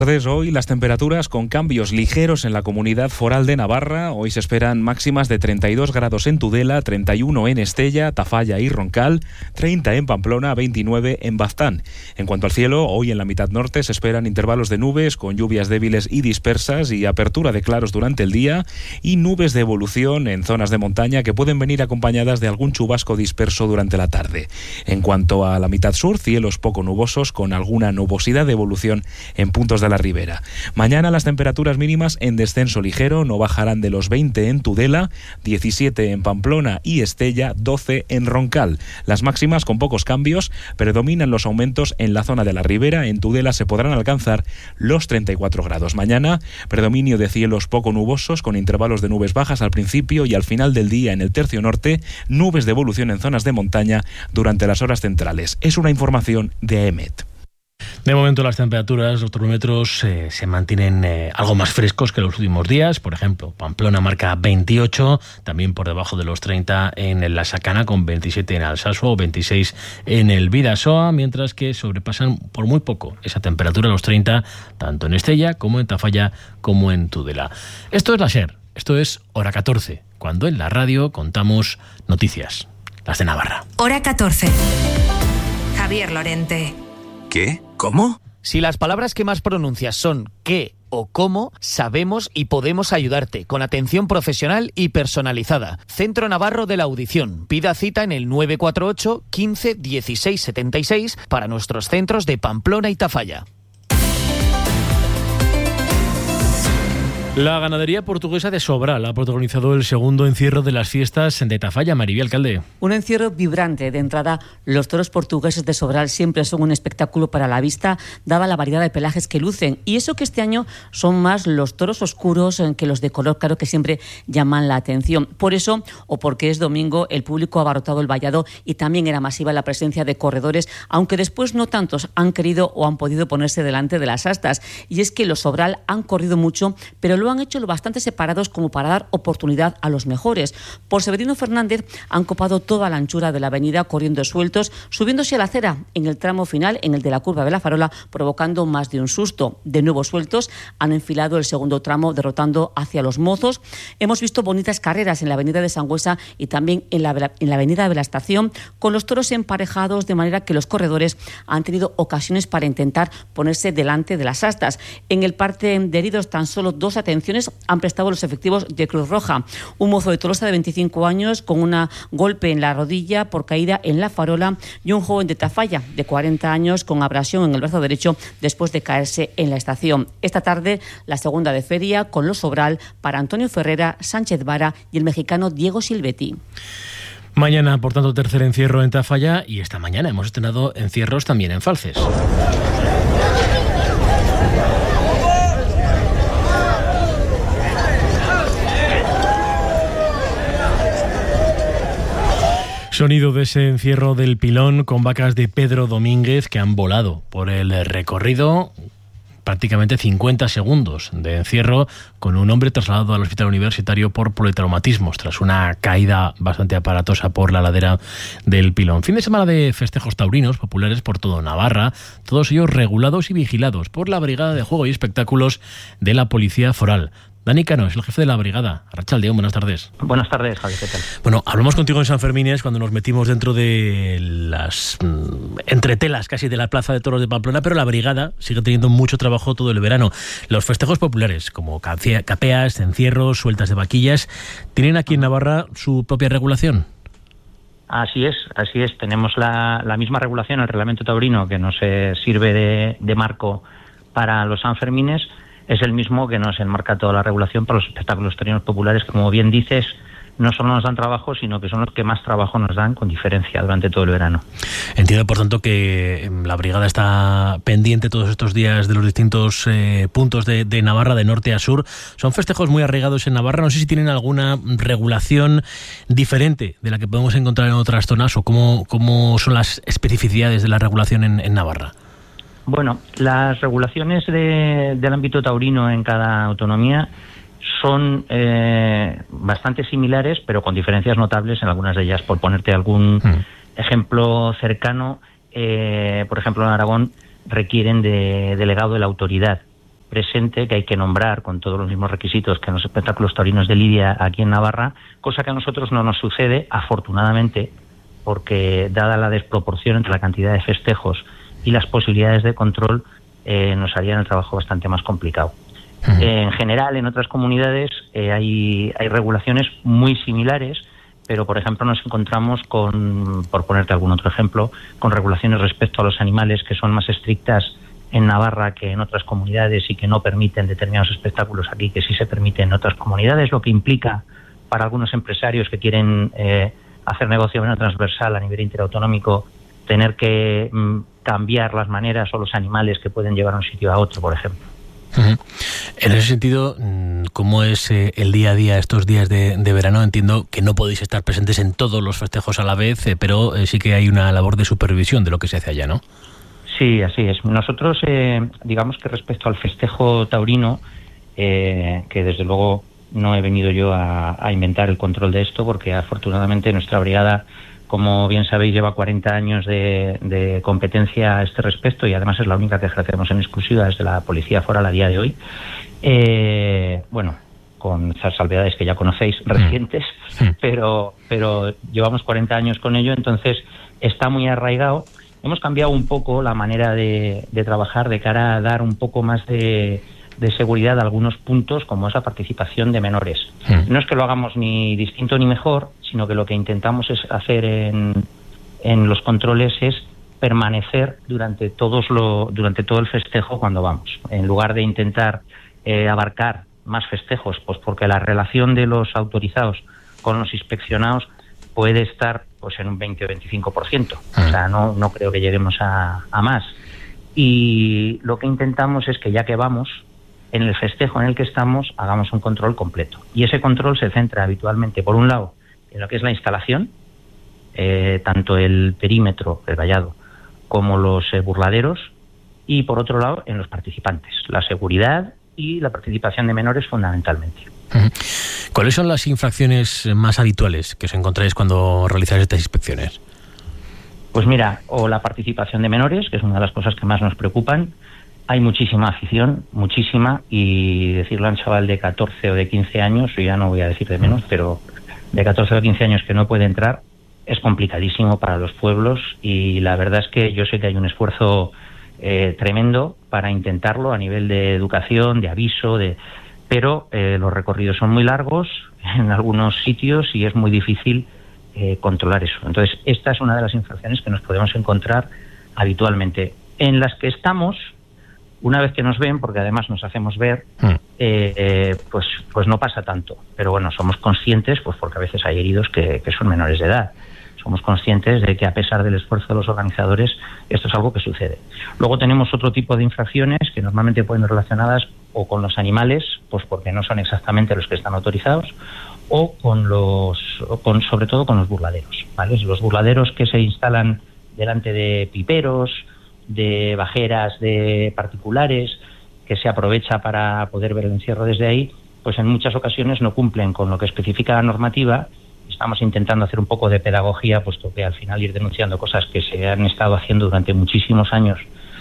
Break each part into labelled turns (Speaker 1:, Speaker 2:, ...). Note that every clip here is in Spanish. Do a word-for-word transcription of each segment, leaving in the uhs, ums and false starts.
Speaker 1: Hoy las temperaturas con cambios ligeros en la Comunidad Foral de Navarra. Hoy se esperan máximas de treinta y dos grados en Tudela, treinta y uno en Estella, Tafalla y Roncal, treinta en Pamplona, veintinueve en Baztán. En cuanto al cielo, hoy en la mitad norte se esperan intervalos de nubes con lluvias débiles y dispersas y apertura de claros durante el día y nubes de evolución en zonas de montaña que pueden venir acompañadas de algún chubasco disperso durante la tarde. En cuanto a la mitad sur, cielos poco nubosos con alguna nubosidad de evolución en puntos de la ribera. Mañana las temperaturas mínimas en descenso ligero no bajarán de los veinte en Tudela, diecisiete en Pamplona y Estella, doce en Roncal. Las máximas con pocos cambios predominan los aumentos en la zona de la ribera. En Tudela se podrán alcanzar los treinta y cuatro grados. Mañana predominio de cielos poco nubosos con intervalos de nubes bajas al principio y al final del día en el tercio norte, nubes de evolución en zonas de montaña durante las horas centrales. Es una información de E M E T.
Speaker 2: De momento las temperaturas, los termómetros eh, se mantienen eh, algo más frescos que los últimos días. Por ejemplo, Pamplona marca veintiocho, también por debajo de los treinta en la Sacana, con veintisiete en Alsasua o veintiséis en el Bidasoa, mientras que sobrepasan por muy poco esa temperatura, los treinta, tanto en Estella como en Tafalla como en Tudela. Esto es la SER, esto es Hora catorce, cuando en la radio contamos noticias, las de Navarra.
Speaker 3: Hora catorce. Javier Lorente.
Speaker 4: ¿Qué? ¿Cómo?
Speaker 5: Si las palabras que más pronuncias son qué o cómo, sabemos y podemos ayudarte con atención profesional y personalizada. Centro Navarro de la Audición. Pida cita en el nueve cuatro ocho, quince, dieciséis, setenta y seis para nuestros centros de Pamplona y Tafalla.
Speaker 2: La ganadería portuguesa de Sobral ha protagonizado el segundo encierro de las fiestas de Tafalla. Maribel Alcalde.
Speaker 6: Un encierro vibrante. De entrada, los toros portugueses de Sobral siempre son un espectáculo para la vista, dada la variedad de pelajes que lucen. Y eso que este año son más los toros oscuros que los de color claro, que siempre llaman la atención. Por eso, o porque es domingo, el público ha abarrotado el vallado y también era masiva la presencia de corredores, aunque después no tantos han querido o han podido ponerse delante de las astas. Y es que los Sobral han corrido mucho, pero lo han hecho lo bastante separados como para dar oportunidad a los mejores. Por Severino Fernández han copado toda la anchura de la avenida corriendo sueltos, subiéndose a la acera en el tramo final, en el de la curva de la Farola, provocando más de un susto. De nuevo sueltos, han enfilado el segundo tramo, derrotando hacia los Mozos. Hemos visto bonitas carreras en la avenida de Sangüesa y también en la, en la avenida de la Estación, con los toros emparejados, de manera que los corredores han tenido ocasiones para intentar ponerse delante de las astas. En el parte de heridos, tan solo dos atenciones han prestado los efectivos de Cruz Roja. Un mozo de Tolosa de veinticinco años con un golpe en la rodilla por caída en la Farola y un joven de Tafalla de cuarenta años con abrasión en el brazo derecho después de caerse en la Estación. Esta tarde la segunda de feria con los Sobral para Antonio Ferrera, Sánchez Vara y el mexicano Diego Silvetti.
Speaker 2: Mañana, por tanto, tercer encierro en Tafalla y esta mañana hemos estrenado encierros también en Falces. Sonido de ese encierro del Pilón con vacas de Pedro Domínguez que han volado por el recorrido. Prácticamente cincuenta segundos de encierro con un hombre trasladado al hospital universitario por politraumatismos tras una caída bastante aparatosa por la ladera del Pilón. Fin de semana de festejos taurinos populares por todo Navarra, todos ellos regulados y vigilados por la Brigada de Juego y Espectáculos de la Policía Foral. Dani Cano es el jefe de la brigada. Arratsaldeon, buenas tardes.
Speaker 7: Buenas tardes, Javi, ¿qué tal?
Speaker 2: Bueno, hablamos contigo en San Fermines cuando nos metimos dentro de las mmm, entretelas casi de la Plaza de Toros de Pamplona, pero la brigada sigue teniendo mucho trabajo todo el verano. Los festejos populares, como capeas, encierros, sueltas de vaquillas, ¿tienen aquí en Navarra su propia regulación?
Speaker 7: Así es, así es. Tenemos la, la misma regulación, el reglamento taurino, que nos eh, sirve de, de marco para los Sanfermines. Es el mismo que nos enmarca toda la regulación para los espectáculos taurinos populares, que, como bien dices, no solo nos dan trabajo, sino que son los que más trabajo nos dan con diferencia durante todo el verano.
Speaker 2: Entiendo, por tanto, que la brigada está pendiente todos estos días de los distintos eh, puntos de, de Navarra, de norte a sur. Son festejos muy arraigados en Navarra. No sé si tienen alguna regulación diferente de la que podemos encontrar en otras zonas o cómo, cómo son las especificidades de la regulación en, en Navarra.
Speaker 7: Bueno, las regulaciones de, del ámbito taurino en cada autonomía son eh, bastante similares, pero con diferencias notables en algunas de ellas. Por ponerte algún mm. ejemplo cercano, eh, por ejemplo, en Aragón requieren de delegado de la autoridad presente, que hay que nombrar con todos los mismos requisitos que en los espectáculos taurinos de lidia aquí en Navarra, cosa que a nosotros no nos sucede, afortunadamente, porque dada la desproporción entre la cantidad de festejos y las posibilidades de control, eh, nos harían el trabajo bastante más complicado. Uh-huh. Eh, en general, en otras comunidades eh, hay, hay regulaciones muy similares, pero, por ejemplo, nos encontramos con, por ponerte algún otro ejemplo, con regulaciones respecto a los animales que son más estrictas en Navarra que en otras comunidades y que no permiten determinados espectáculos aquí que sí se permiten en otras comunidades, lo que implica para algunos empresarios que quieren eh, hacer negocio de manera transversal a nivel interautonómico tener que mm, cambiar las maneras o los animales que pueden llevar a un sitio a otro, por ejemplo.
Speaker 2: Uh-huh. En ese sentido, ¿cómo es eh, el día a día estos días de, de verano? Entiendo que no podéis estar presentes en todos los festejos a la vez, eh, pero eh, sí que hay una labor de supervisión de lo que se hace allá, ¿no?
Speaker 7: Sí, así es. Nosotros, eh, digamos que respecto al festejo taurino, eh, que desde luego no he venido yo a, a inventar el control de esto, porque afortunadamente nuestra brigada, como bien sabéis, lleva cuarenta años de, de competencia a este respecto y además es la única que ejercemos en exclusiva desde la Policía Foral a día de hoy. Eh, bueno, con esas salvedades que ya conocéis, recientes, pero, pero llevamos cuarenta años con ello, entonces está muy arraigado. Hemos cambiado un poco la manera de, de trabajar de cara a dar un poco más de, de seguridad a algunos puntos, como es la participación de menores. Sí. No es que lo hagamos ni distinto ni mejor, sino que lo que intentamos es hacer en, en los controles es permanecer durante todos lo, durante todo el festejo cuando vamos. En lugar de intentar eh, abarcar más festejos, pues porque la relación de los autorizados con los inspeccionados puede estar pues en un veinte o veinticinco por ciento. O sea, no, no creo que lleguemos a, a más. Y lo que intentamos es que ya que vamos, en el festejo en el que estamos, hagamos un control completo. Y ese control se centra habitualmente, por un lado, en lo que es la instalación, eh, tanto el perímetro, el vallado, como los eh, burladeros, y por otro lado, en los participantes, la seguridad y la participación de menores fundamentalmente.
Speaker 2: ¿Cuáles son las infracciones más habituales que os encontráis cuando realizáis estas inspecciones?
Speaker 7: Pues mira, o la participación de menores, que es una de las cosas que más nos preocupan. Hay muchísima afición, muchísima, y decirle a un chaval de catorce o de quince años, yo ya no voy a decir de menos, pero de catorce o quince años que no puede entrar, es complicadísimo para los pueblos, y la verdad es que yo sé que hay un esfuerzo eh, tremendo para intentarlo a nivel de educación, de aviso, de... pero eh, los recorridos son muy largos en algunos sitios y es muy difícil eh, controlar eso. Entonces, esta es una de las infracciones que nos podemos encontrar habitualmente. En las que estamos, una vez que nos ven, porque además nos hacemos ver, eh, eh, pues, pues no pasa tanto. Pero bueno, somos conscientes, pues porque a veces hay heridos que, que son menores de edad. Somos conscientes de que a pesar del esfuerzo de los organizadores, esto es algo que sucede. Luego tenemos otro tipo de infracciones que normalmente pueden ir relacionadas o con los animales, pues porque no son exactamente los que están autorizados, o con los, o con, sobre todo con los burladeros, ¿vale? Los burladeros que se instalan delante de piperos, de bajeras de particulares, que se aprovecha para poder ver el encierro desde ahí, pues en muchas ocasiones no cumplen con lo que especifica la normativa. Estamos intentando hacer un poco de pedagogía, puesto que al final ir denunciando cosas que se han estado haciendo durante muchísimos años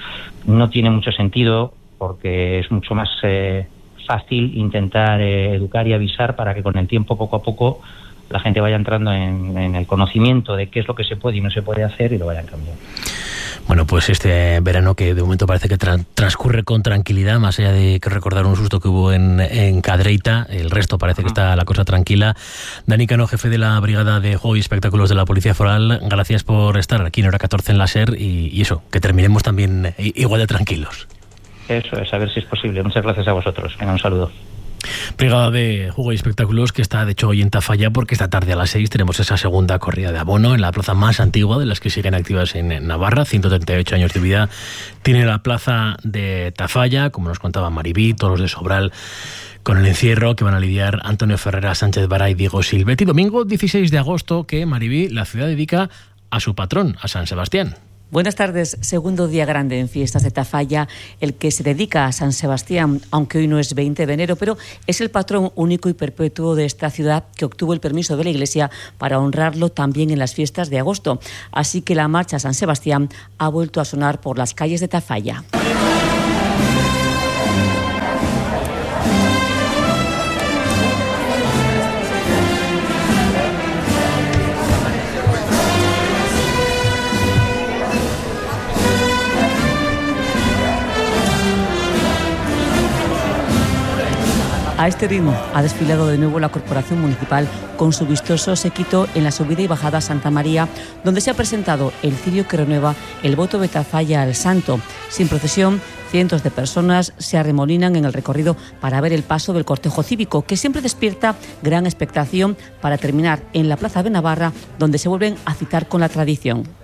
Speaker 7: no tiene mucho sentido, porque es mucho más eh, fácil intentar eh, educar y avisar para que con el tiempo, poco a poco, la gente vaya entrando en, en el conocimiento de qué es lo que se puede y no se puede hacer y lo vayan cambiando.
Speaker 2: Bueno, pues este verano que de momento parece que tra- transcurre con tranquilidad, más allá de que recordar un susto que hubo en, en Cadreita, el resto parece que está la cosa tranquila. Dani Cano, jefe de la Brigada de Juego y Espectáculos de la Policía Foral, gracias por estar aquí en Hora catorce en la SER y, y eso, que terminemos también igual de tranquilos.
Speaker 7: Eso es, a ver si es posible. Muchas gracias a vosotros. Venga, un saludo.
Speaker 2: Brigada de Juego y Espectáculos que está de hecho hoy en Tafalla, porque esta tarde a las seis tenemos esa segunda corrida de abono en la plaza más antigua de las que siguen activas en Navarra. ciento treinta y ocho años de vida tiene la plaza de Tafalla, como nos contaba Maribí, toros de Sobral con el encierro que van a lidiar Antonio Ferrera, Sánchez Vara y Diego Silvetti. Domingo dieciséis de agosto, que Maribí, la ciudad dedica a su patrón, a San Sebastián.
Speaker 6: Buenas tardes. Segundo día grande en fiestas de Tafalla, el que se dedica a San Sebastián, aunque hoy no es veinte de enero, pero es el patrón único y perpetuo de esta ciudad, que obtuvo el permiso de la Iglesia para honrarlo también en las fiestas de agosto. Así que la marcha a San Sebastián ha vuelto a sonar por las calles de Tafalla. A este ritmo ha desfilado de nuevo la Corporación Municipal con su vistoso séquito en la subida y bajada a Santa María, donde se ha presentado el cirio que renueva el voto de Tafalla al Santo. Sin procesión, cientos de personas se arremolinan en el recorrido para ver el paso del cortejo cívico, que siempre despierta gran expectación para terminar en la Plaza de Navarra, donde se vuelven a citar con la tradición.